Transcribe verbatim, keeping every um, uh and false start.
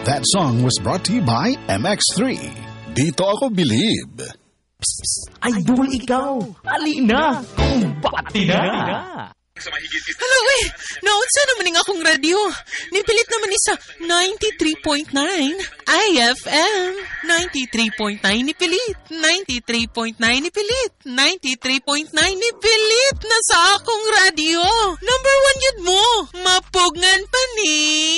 That song was brought to you by M X three. Dito ako believe. Idol ikaw! Alina! Kumbati na! Hello eh! Naunsa naman ng akong radyo. Nipilit naman ni sa ninety-three point nine I F M. ninety-three point nine nipilit. ninety-three point nine nipilit. ninety-three point nine nipilit na sa akong radyo. Number one yun mo. Mapugngan pa ni.